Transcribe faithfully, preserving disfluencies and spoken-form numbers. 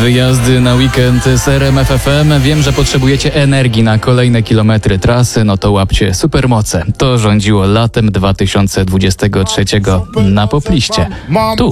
Wyjazdy na weekend z R M F F M. Wiem, że potrzebujecie energii na kolejne kilometry trasy, no to łapcie supermoce. To rządziło latem dwa tysiące dwudziestego trzeciego na popliście. Tu